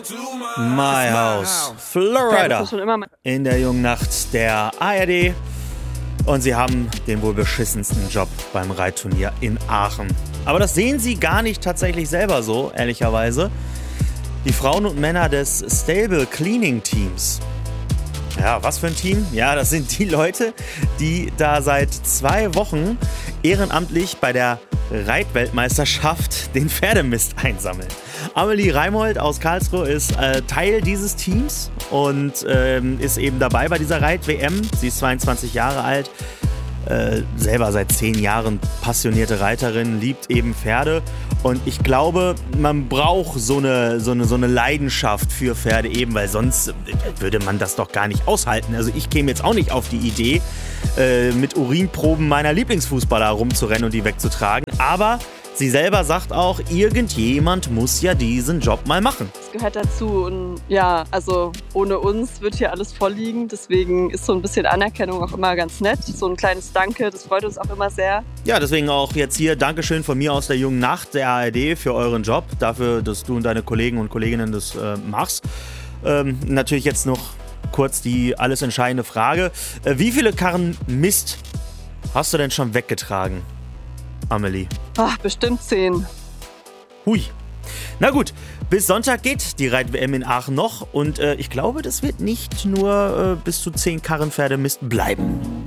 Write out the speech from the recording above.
My House, Florida, in der jungen Nacht der ARD. Und sie haben den wohl beschissensten Job beim Reitturnier in Aachen. Aber das sehen sie gar nicht tatsächlich selber so, ehrlicherweise. Die Frauen und Männer des Stable Cleaning Teams. Ja, was für ein Team? Ja, das sind die Leute, die da seit 2 Wochen ehrenamtlich bei der Reitweltmeisterschaft den Pferdemist einsammeln. Amelie Reimold aus Karlsruhe ist Teil dieses Teams und ist eben dabei bei dieser Reit-WM. Sie ist 22 Jahre alt, selber seit 10 Jahren passionierte Reiterin, liebt eben Pferde. Und ich glaube, man braucht so eine Leidenschaft für Pferde eben, weil sonst würde man das doch gar nicht aushalten. Also ich käme jetzt auch nicht auf die Idee, mit Urinproben meiner Lieblingsfußballer rumzurennen und die wegzutragen. Aber sie selber sagt auch, irgendjemand muss ja diesen Job mal machen. Das gehört dazu und ja, also ohne uns wird hier alles voll liegen. Deswegen ist so ein bisschen Anerkennung auch immer ganz nett. So ein kleines Danke, das freut uns auch immer sehr. Ja, deswegen auch jetzt hier Dankeschön von mir aus der jungen Nacht der ARD für euren Job. Dafür, dass du und deine Kollegen und Kolleginnen das machst. Natürlich jetzt noch kurz die alles entscheidende Frage. Wie viele Karren Mist hast du denn schon weggetragen, Amelie? Ach, bestimmt 10. Hui. Na gut, bis Sonntag geht die Reit-WM in Aachen noch und ich glaube, das wird nicht nur bis zu 10 Karren Pferdemist bleiben.